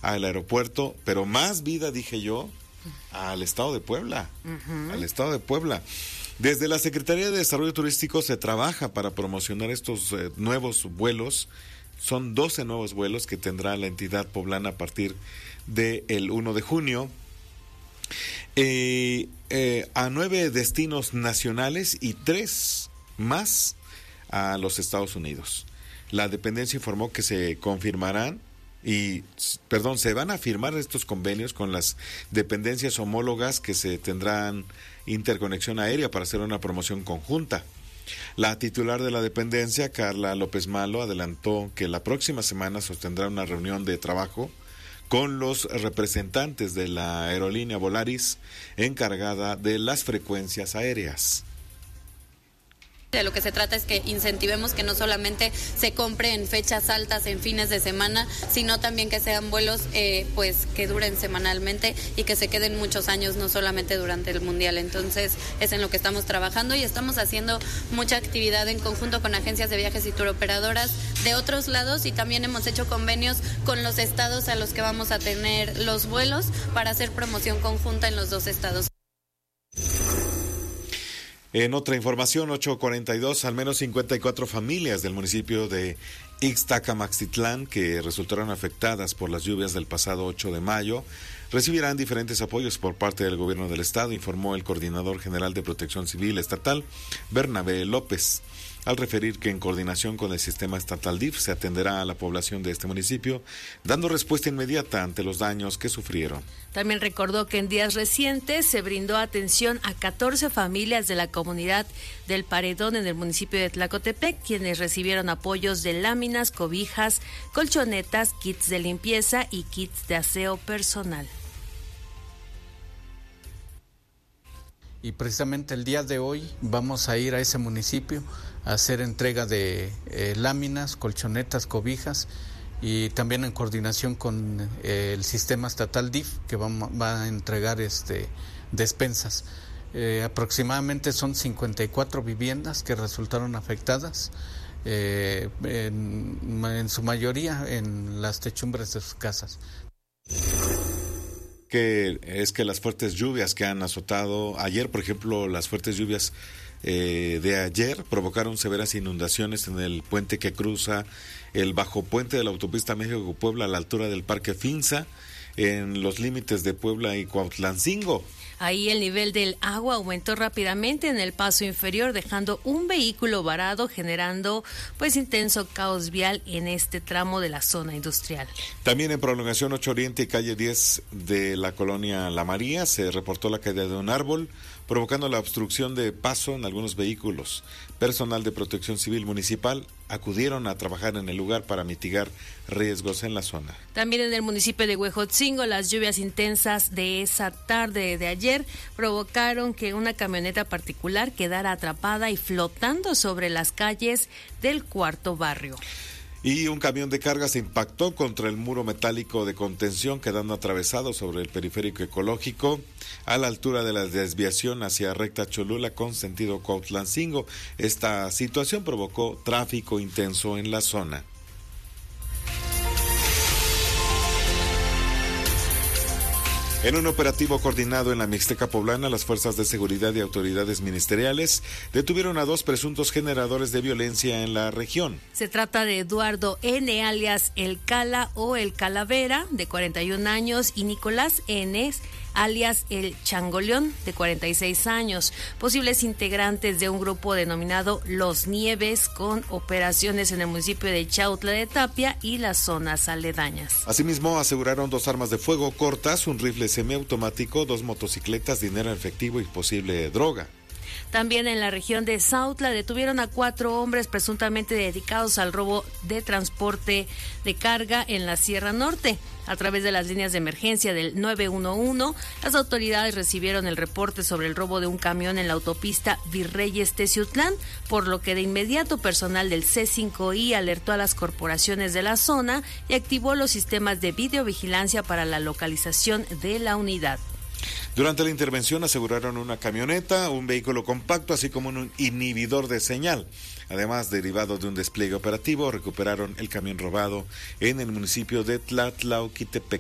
al aeropuerto, pero más vida, dije yo, al estado de Puebla, al estado de Puebla. Desde la Secretaría de Desarrollo Turístico se trabaja para promocionar estos nuevos vuelos. Son 12 nuevos vuelos que tendrá la entidad poblana a partir del 1 de junio. A 9 destinos nacionales y 3 más a los Estados Unidos. La dependencia informó que se van a firmar estos convenios con las dependencias homólogas que se tendrán interconexión aérea para hacer una promoción conjunta. La titular de la dependencia, Carla López Malo, adelantó que la próxima semana sostendrá una reunión de trabajo con los representantes de la aerolínea Volaris encargada de las frecuencias aéreas. De lo que se trata es que incentivemos que no solamente se compre en fechas altas, en fines de semana, sino también que sean vuelos pues que duren semanalmente y que se queden muchos años, no solamente durante el Mundial. Entonces es en lo que estamos trabajando y estamos haciendo mucha actividad en conjunto con agencias de viajes y turoperadoras de otros lados, y también hemos hecho convenios con los estados a los que vamos a tener los vuelos para hacer promoción conjunta en los 2 estados. En otra información, 8:42, al menos 54 familias del municipio de Ixtacamaxitlán que resultaron afectadas por las lluvias del pasado 8 de mayo recibirán diferentes apoyos por parte del gobierno del estado, informó el coordinador general de Protección Civil Estatal, Bernabé López, al referir que en coordinación con el sistema estatal DIF se atenderá a la población de este municipio, dando respuesta inmediata ante los daños que sufrieron. También recordó que en días recientes se brindó atención a 14 familias de la comunidad del Paredón en el municipio de Tlacotepec, quienes recibieron apoyos de láminas, cobijas, colchonetas, kits de limpieza y kits de aseo personal. Y precisamente el día de hoy vamos a ir a ese municipio a hacer entrega de láminas, colchonetas, cobijas, y también en coordinación con el sistema estatal DIF, que va a entregar despensas. Aproximadamente son 54 viviendas que resultaron afectadas, en su mayoría en las techumbres de sus casas. Que las fuertes lluvias que han azotado ayer, por ejemplo, las fuertes lluvias de ayer provocaron severas inundaciones en el puente que cruza el bajo puente de la autopista México-Puebla a la altura del Parque Finza, en los límites de Puebla y Cuautlancingo. Ahí el nivel del agua aumentó rápidamente en el paso inferior, dejando un vehículo varado, generando intenso caos vial en este tramo de la zona industrial. También en prolongación 8 Oriente y calle 10 de la colonia La María se reportó la caída de un árbol, provocando la obstrucción de paso en algunos vehículos. Personal de Protección Civil Municipal acudieron a trabajar en el lugar para mitigar riesgos en la zona. También en el municipio de Huejotzingo, las lluvias intensas de esa tarde de ayer provocaron que una camioneta particular quedara atrapada y flotando sobre las calles del cuarto barrio. Y un camión de carga se impactó contra el muro metálico de contención, quedando atravesado sobre el periférico ecológico a la altura de la desviación hacia recta Cholula con sentido Cuautlancingo. Esta situación provocó tráfico intenso en la zona. En un operativo coordinado en la Mixteca Poblana, las fuerzas de seguridad y autoridades ministeriales detuvieron a 2 presuntos generadores de violencia en la región. Se trata de Eduardo N., alias El Cala o El Calavera, de 41 años, y Nicolás N., alias El Changoleón, de 46 años, posibles integrantes de un grupo denominado Los Nieves, con operaciones en el municipio de Chautla de Tapia y las zonas aledañas. Asimismo, aseguraron 2 armas de fuego cortas, un rifle semiautomático, 2 motocicletas, dinero en efectivo y posible droga. También en la región de Sautla detuvieron a 4 hombres presuntamente dedicados al robo de transporte de carga en la Sierra Norte. A través de las líneas de emergencia del 911, las autoridades recibieron el reporte sobre el robo de un camión en la autopista Virreyes-Teciutlán, por lo que de inmediato personal del C5I alertó a las corporaciones de la zona y activó los sistemas de videovigilancia para la localización de la unidad. Durante la intervención aseguraron una camioneta, un vehículo compacto, así como un inhibidor de señal. Además, derivado de un despliegue operativo, recuperaron el camión robado en el municipio de Tlatlauquitepec.